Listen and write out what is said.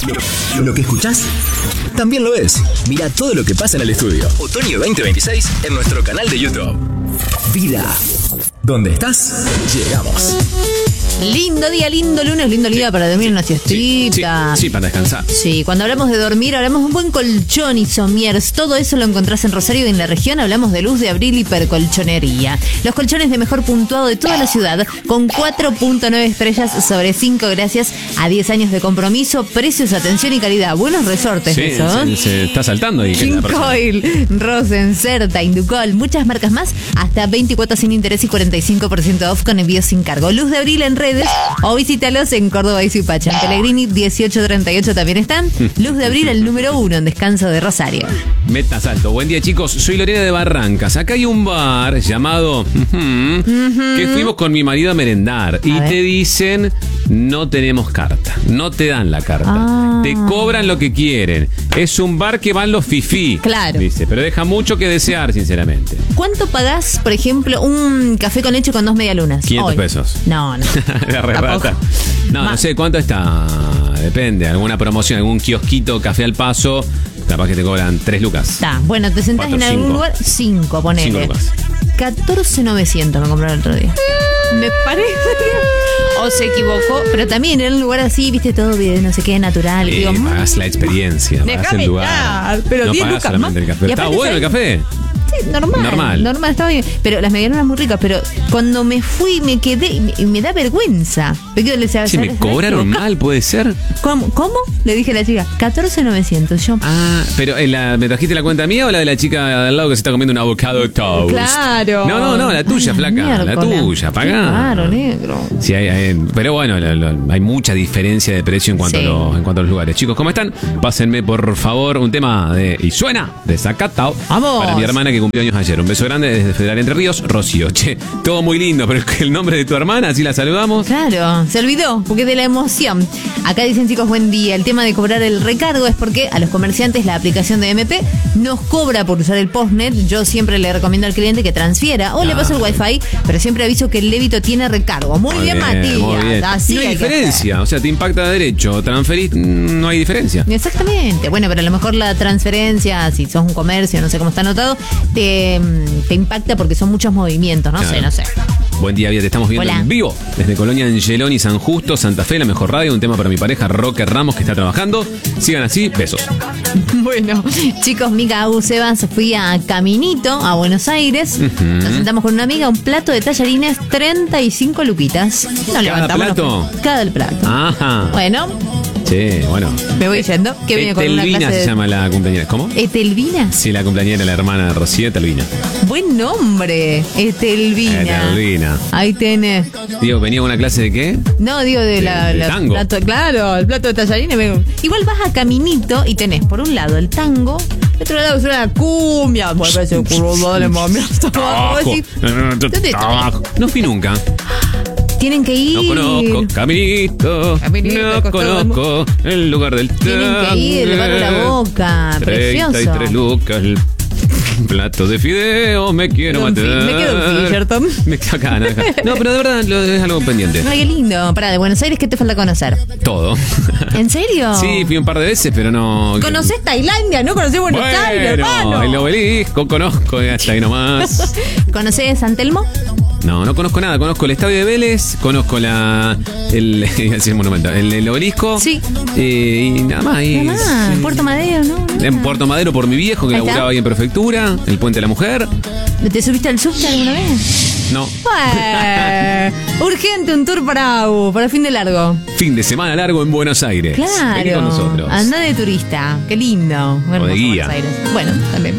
Lo que escuchás también lo ves. Mira todo lo que pasa en el estudio. Otoño 2026 en nuestro canal de YouTube. Vida. ¿Dónde estás? Llegamos. Lindo día, lindo lunes, lindo día para dormir una siestita. Sí, para descansar. Sí, cuando hablamos de dormir, hablamos de un buen colchón y somiers. Todo eso lo encontrás en Rosario y en la región. Hablamos de Luz de Abril Hipercolchonería. Los colchones de mejor puntuado de toda la ciudad, con 4.9 estrellas sobre 5 gracias a 10 años de compromiso, precios, atención y calidad. Buenos resortes, Sí, eso. se está saltando ahí. Kincoil, Rosen, Certa, Inducol, muchas marcas más, hasta 24 sin interés y 45% off con envío sin cargo. Luz de Abril en redes o visítalos en Córdoba y Suipacha. En Pellegrini 1838 también están. Luz de Abril, el número 1 en descanso de Rosario. Meta salto. Buen día, chicos. Soy Lorena de Barrancas. Acá hay un bar llamado que fuimos con mi marido a merendar y te dicen no tenemos carta. No te dan la carta. Te cobran lo que quieren. Es un bar que van los fifí. Claro. Dice, pero deja mucho que desear, sinceramente. ¿Cuánto pagás, por ejemplo, un café con leche con 2 medialunas? 500 hoy? Pesos. No. La re rata. No sé cuánto está. Depende. Alguna promoción, algún kiosquito, café al paso. Capaz que te cobran 3 lucas. Está. Bueno, te sentás 4, en algún 5. lugar. 5, ponele. 5 lucas. 14.900 me compraron el otro día. Me parece. O se equivocó, pero también en un lugar así, viste, todo bien, no sé qué, natural. Digo, Pagás la experiencia, pagás el lugar. pero no 10 pagás lucas solamente más. el café. Y Está aparte, bueno el café. Sí, normal, estaba bien. Pero las medialunas muy ricas, pero cuando me fui me quedé y me da vergüenza. Si me cobraron mal, ¿puede ser? ¿Cómo? Le dije a la chica, 14.900. Yo. Pero ¿me trajiste la cuenta mía o la de la chica de al lado que se está comiendo un avocado toast? Claro. No, la tuya, flaca. La tuya, pagá. Claro, negro. Sí, pero bueno, hay mucha diferencia de precio en cuanto, a los lugares. Chicos, ¿cómo están? Pásenme, por favor, un tema de Y Suena, de Zacatao. Vamos. Para mi hermana que cumplió años ayer. Un beso grande desde Federal Entre Ríos, Rocío. Che, todo muy lindo, pero el nombre de tu hermana, así la saludamos. Claro, se olvidó, porque de la emoción. Acá dicen, chicos, buen día. El tema de cobrar el recargo es porque a los comerciantes la aplicación de MP nos cobra por usar el postnet. Yo siempre le recomiendo al cliente que transfiera o le paso el wifi, pero siempre aviso que el débito tiene recargo. Muy bien, Matías. Muy bien. Así no hay hay diferencia, o sea, te impacta derecho, transferís, no hay diferencia. Exactamente. Bueno, pero a lo mejor la transferencia, si sos un comercio, no sé cómo está anotado, te impacta porque son muchos movimientos, no sé. Buen día, Vía, te estamos viendo Hola. en vivo desde Colonia Angeloni, San Justo, Santa Fe, la mejor radio, un tema para mi pareja Roque Ramos que está trabajando. Sigan así, besos. Bueno, chicos, Mica Agus Evans, fui a Caminito, a Buenos Aires. Nos sentamos con una amiga, un plato de tallarines, 35 luquitas. No levantamos plato? Cada plato. Ajá. Bueno, Sí, bueno. me voy yendo. Que viene con una Etelvina clase se llama la cumpleañera. ¿Cómo? ¿Etelvina? Sí, la cumpleañera, la hermana de Rocío, Etelvina. Buen nombre, Etelvina. Etelvina. Ahí tenés. Digo, ¿venía a una clase de qué? No, digo de la tango. plato, claro, el plato de tallarines. Igual vas a Caminito y tenés por un lado el tango, por otro lado suena cumbia. Bueno, ese culo, dale, mami. No fui nunca. Tienen que ir. No conozco Caminito. No conozco el lugar del Tienen que ir, el bar de la Boca. 33 Precioso. lucas el plato de fideo. Me quiero matar. Me quedo en Fisherton. Me quedo acá, no, no, pero de verdad es algo pendiente. Ay, qué lindo. Pará, de Buenos Aires, ¿qué te falta conocer? Todo. ¿En serio? Sí, fui un par de veces, pero no. ¿Conocés Tailandia? ¿No conocés Buenos Aires, hermano? El obelisco conozco, hasta ahí nomás. ¿Conocés San Telmo? No conozco nada. Conozco el estadio de Vélez, conozco el monumento, el obelisco. Sí. Y nada más. Nada más. Sí. Puerto Madero, ¿no? En Puerto Madero por mi viejo, que Ahí está. laburaba ahí en prefectura, el Puente de la Mujer. ¿Te subiste al subte alguna vez? No. Urgente un tour para fin de largo. Fin de semana largo en Buenos Aires. Claro. Vení con nosotros. Anda de turista. Qué lindo. O de guía. Buenos Aires. Bueno, también.